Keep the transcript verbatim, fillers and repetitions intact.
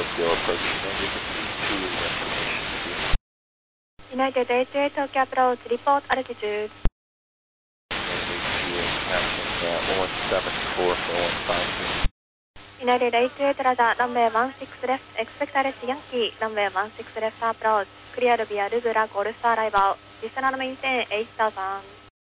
Tokyo approaching runway two destination. United eight two eight Tokyo approach, report altitude. one one seven four four one five three. United eight two eight radar, runway one six left, expect Alex Yankee, runway one six left approach, clear via Lugula Golf arrival, listener maintain eight thousand.